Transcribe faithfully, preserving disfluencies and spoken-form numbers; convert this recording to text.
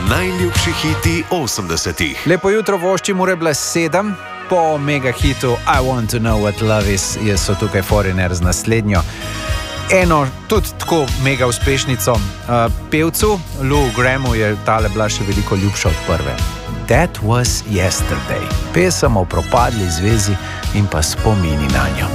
Najljubši hiti osemdesetih. Lepo jutro, voščim ure bila sedem. Po mega hitu I Want to Know What Love Is so tukaj Foreigner z naslednjo. Eno, tudi tako mega uspešnico. Uh, pevcu Lou Grahamu je tale bila še veliko ljubša od prve. That Was Yesterday. Pesem o propadli zvezi in pa spomini na njo.